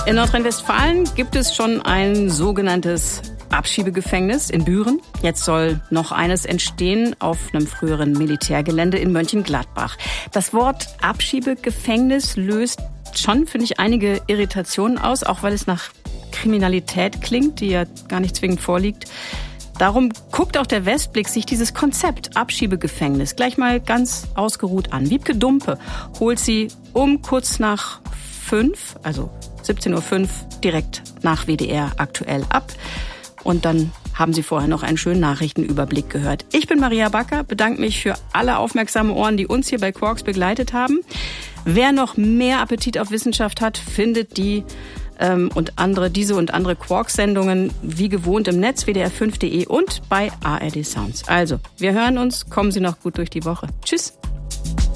In Nordrhein-Westfalen gibt es schon ein sogenanntes Abschiebegefängnis in Büren. Jetzt soll noch eines entstehen auf einem früheren Militärgelände in Mönchengladbach. Das Wort Abschiebegefängnis löst schon, finde ich, einige Irritationen aus, auch weil es nach Kriminalität klingt, die ja gar nicht zwingend vorliegt. Darum guckt auch der Westblick sich dieses Konzept Abschiebegefängnis gleich mal ganz ausgeruht an. Wiebke Dumpe holt sie um kurz nach 5, also 17:05 Uhr, direkt nach WDR aktuell ab. Und dann haben Sie vorher noch einen schönen Nachrichtenüberblick gehört. Ich bin Maria Backer, bedanke mich für alle aufmerksame Ohren, die uns hier bei Quarks begleitet haben. Wer noch mehr Appetit auf Wissenschaft hat, findet diese und andere Quarks-Sendungen wie gewohnt im Netz, wdr5.de und bei ARD Sounds. Also, wir hören uns, kommen Sie noch gut durch die Woche. Tschüss.